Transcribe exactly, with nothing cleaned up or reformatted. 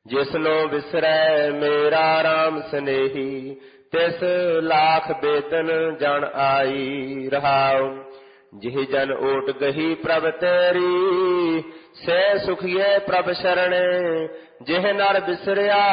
ਜਿਸਨੋ ਵਿਸਰੈ ਮੇਰਾ ਰਾਮ ਸਨੇਹੀ, ਤਿਸ ਲਾਖ ਬੇਦਨ ਜਨ ਆਈ। ਰਹਾਉ ਜਿਹ ਜਨ ਓਟ ਗਹੀ ਪ੍ਰਭ ਤੇਰੀ, ਸੇ ਸੁਖੀਏ ਪ੍ਰਭ ਸ਼ਰਣੇ। ਜਿਹ ਨਰ ਬਿਸਰਿਆ